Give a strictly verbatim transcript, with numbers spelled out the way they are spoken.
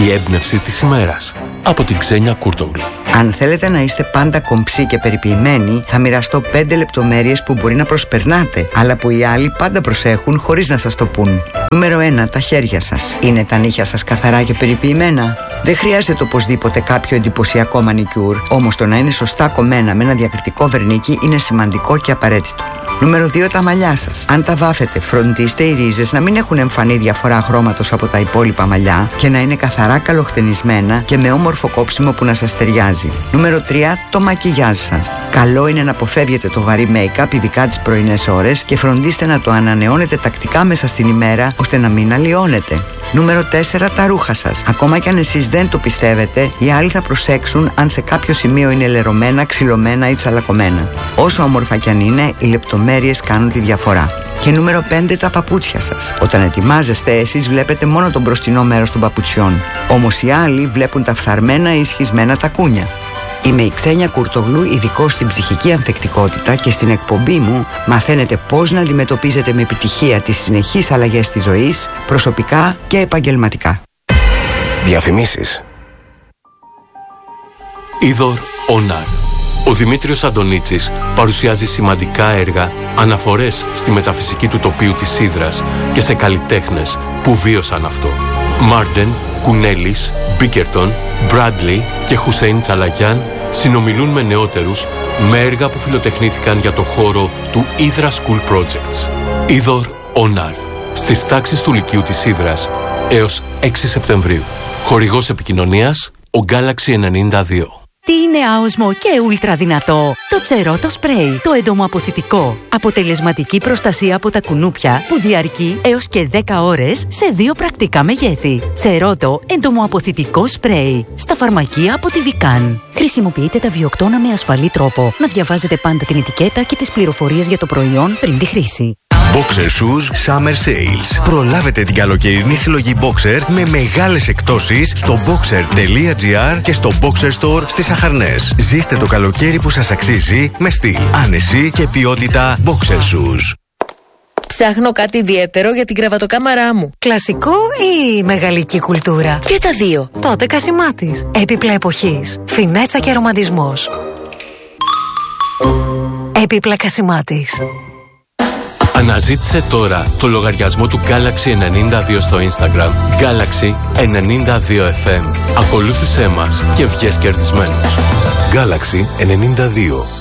Η έμπνευση της ημέρας από την Ξένια Κούρτογλου. Αν θέλετε να είστε πάντα κομψοί και περιποιημένοι, θα μοιραστώ πέντε λεπτομέρειες που μπορεί να προσπερνάτε, αλλά που οι άλλοι πάντα προσέχουν χωρίς να σας το πούν. Νούμερο ένα. Τα χέρια σας. Είναι τα νύχια σας καθαρά και περιποιημένα? Δεν χρειάζεται οπωσδήποτε κάποιο εντυπωσιακό μανικιούρ, όμως το να είναι σωστά κομμένα με ένα διακριτικό βερνίκι είναι σημαντικό και απαραίτητο. Νούμερο δύο. Τα μαλλιά σας. Αν τα βάφετε, φροντίστε οι ρίζες να μην έχουν εμφανή διαφορά χρώματος από τα υπόλοιπα μαλλιά και να είναι καθαρά καλοχτενισμένα και με όμορφο κόψιμο που να σας ταιριάζει. Νούμερο τρία. Το μακιγιάζ σας. Καλό είναι να αποφεύγετε το βαρύ make-up, ειδικά τις πρωινές ώρες, και φροντίστε να το ανανεώνετε τακτικά μέσα στην ημέρα, ώστε να μην αλλοιώνετε. Νούμερο τέσσερα. Τα ρούχα σας. Ακόμα κι αν εσείς δεν το πιστεύετε, οι άλλοι θα προσέξουν αν σε κάποιο σημείο είναι λερωμένα, ξυλωμένα ή τσαλακωμένα. Όσο όμορφα κι αν είναι, οι λεπτομέρειες κάνουν τη διαφορά. Και νούμερο πέντε. Τα παπούτσια σας. Όταν ετοιμάζεστε, εσείς βλέπετε μόνο το μπροστινό μέρος των παπουτσιών. Όμως οι άλλοι βλέπουν τα φθαρμένα ή σχισμένα τακούνια. Είμαι η Ξένια Κούρτογλου, ειδικός στην ψυχική ανθεκτικότητα, και στην εκπομπή μου μαθαίνετε πώς να αντιμετωπίζετε με επιτυχία τις συνεχείς αλλαγές της ζωής, προσωπικά και επαγγελματικά. Διαφημίσεις. Είδωρ Ονάρ. Ο Δημήτριος Αντωνίτσης παρουσιάζει σημαντικά έργα, αναφορές στη μεταφυσική του τοπίου της Ύδρας και σε καλλιτέχνες που βίωσαν αυτό. Μάρντεν, Κουνέλης, Μπίκερτον, Μπράντλι και Χουσέιν Τσαλαγιάν συνομιλούν με νεότερους με έργα που φιλοτεχνήθηκαν για το χώρο του Ύδρα School Projects. Είδωρ Ονάρ. Στις τάξεις του Λυκείου της Ύδρας έως έξι Σεπτεμβρίου. Χορηγός επικοινωνίας ο Galaxy ενενήντα δύο. Τι είναι άοσμο και ούλτρα δυνατό? Το Τσερότο Σπρέι, το εντομοαποθητικό. Αποτελεσματική προστασία από τα κουνούπια που διαρκεί έως και δέκα ώρες σε δύο πρακτικά μεγέθη. Τσερότο εντομοαποθητικό σπρέι. Στα φαρμακεία από τη Βικάν. Χρησιμοποιείτε τα βιοκτώνα με ασφαλή τρόπο. Να διαβάζετε πάντα την ετικέτα και τις πληροφορίες για το προϊόν πριν τη χρήση. Boxer Shoes Summer Sales. Προλάβετε την καλοκαιρινή συλλογή Boxer με μεγάλες εκπτώσεις στο boxer τελεία gr και στο Boxer Store στις Αχαρνές. Ζήστε το καλοκαίρι που σας αξίζει με στυλ, άνεση και ποιότητα Boxer Shoes. Ψάχνω κάτι ιδιαίτερο για την κρεβατοκάμαρά μου. Κλασικό ή μεγαλική κουλτούρα? Και τα δύο. Τότε Κασιμάτης. Έπιπλα εποχής. Φινέτσα και ρομαντισμός. Έπιπλα Κασιμάτης. Αναζήτησε τώρα το λογαριασμό του Galaxy ενενήντα δύο στο Instagram, Galaxy ενενήντα δύο εφ εμ. Ακολούθησέ μας και βγες κερδισμένος. Galaxy ενενήντα δύο.